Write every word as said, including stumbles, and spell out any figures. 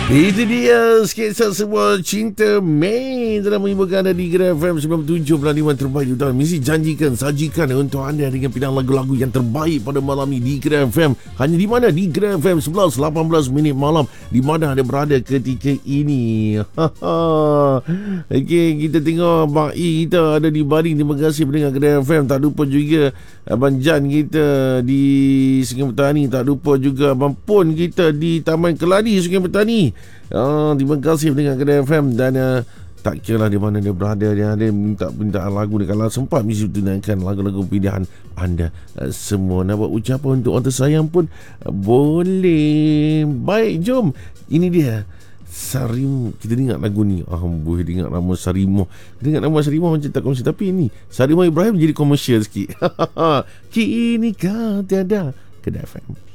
Itu dia sketsa sebuah cinta Mei dalam menghiburkan anda di Gerai F M sembilan puluh tujuh perlahan lima terbaik di utara. Mesti janjikan, sajikan untuk anda dengan pilihan lagu-lagu yang terbaik pada malam ini di Gerai F M. Hanya di mana? Di Gerai F M sebelas lapan belas minit malam. Di mana anda berada ketika ini. Okey, kita tengok Abang E kita ada di Baring. Terima kasih pendengar Gerai F M. Tak lupa juga Abang Jan kita di Sungai Petani. Tak lupa juga Abang Pon kita di Taman Keladi Sungai Petani. Oh, terima kasih dengan Gerai F M. Dan uh, tak kira lah di mana dia berada, dia ada minta minta lagu dia. Kalau sempat mesti tunaikan lagu-lagu pilihan anda uh, semua. Nak buat ucapan untuk orang tersayang pun uh, boleh. Baik, jom. Ini dia Sarim. Kita dengar lagu ni. Ah, boleh dengar nama Sarimo. Dengar nama Sarimo macam tak komersial, tapi ini Sarimo Ibrahim jadi komersial sikit. Kini kau tiada. Gerai F M.